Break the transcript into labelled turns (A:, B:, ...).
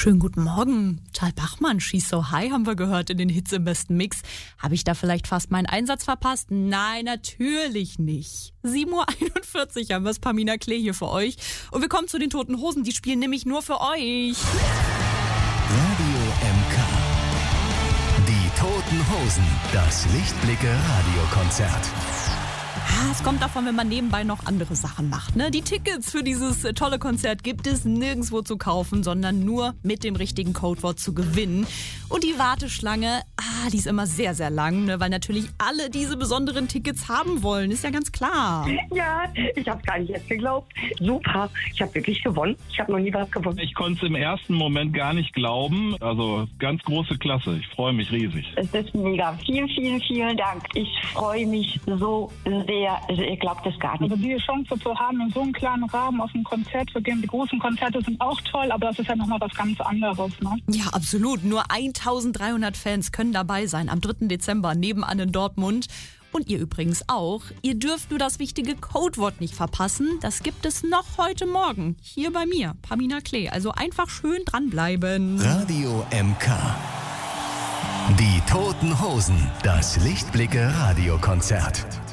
A: Schönen guten Morgen. Tal Bachmann, She's So High haben wir gehört in den Hits im besten Mix. Habe ich da vielleicht fast meinen Einsatz verpasst? Nein, natürlich nicht. 7:41 Uhr haben wir es, Pamina Klee hier für euch. Und wir kommen zu den Toten Hosen, die spielen nämlich nur für euch.
B: Radio MK. Die Toten Hosen. Das Lichtblicke-Radiokonzert.
A: Es kommt davon, wenn man nebenbei noch andere Sachen macht, ne? Die Tickets für dieses tolle Konzert gibt es nirgendwo zu kaufen, sondern nur mit dem richtigen Codewort zu gewinnen. Und die Warteschlange, die ist immer sehr, sehr lang, ne? Weil natürlich alle diese besonderen Tickets haben wollen, ist ja ganz klar.
C: Ja, ich habe gar nicht jetzt geglaubt. Super, ich habe wirklich gewonnen. Ich habe noch nie was gewonnen.
D: Ich konnte es im ersten Moment gar nicht glauben. Also ganz große Klasse. Ich freue mich riesig.
C: Es ist mega. Vielen, vielen, vielen Dank. Ich freue mich so sehr. Also ihr glaubt es gar nicht.
E: Also die Chance zu haben, in so einem kleinen Rahmen auf ein Konzert zu gehen. Die großen Konzerte sind auch toll, aber das ist ja nochmal was ganz anderes, ne?
A: Ja, absolut. Nur 1300 Fans können dabei sein am 3. Dezember nebenan in Dortmund. Und ihr übrigens auch. Ihr dürft nur das wichtige Codewort nicht verpassen. Das gibt es noch heute Morgen. Hier bei mir, Pamina Klee. Also einfach schön dranbleiben.
B: Radio MK. Die Toten Hosen. Das Lichtblicke-Radiokonzert.